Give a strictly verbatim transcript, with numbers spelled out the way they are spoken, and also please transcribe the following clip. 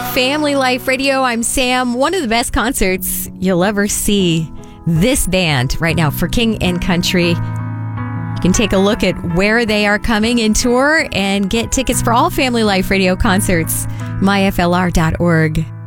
Family Life Radio. I'm Sam. One of the best concerts you'll ever see. This band right now for King and Country. You can take a look at where they are coming in tour and get tickets for all Family Life Radio concerts. my f l r dot org.